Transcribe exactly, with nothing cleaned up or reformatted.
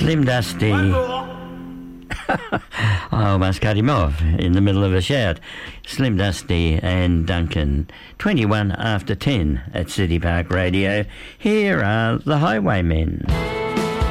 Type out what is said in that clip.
Slim Dusty. I almost cut him off in the middle of a shout. Slim Dusty and Duncan. twenty-one after ten at City Park Radio. Here are the Highwaymen.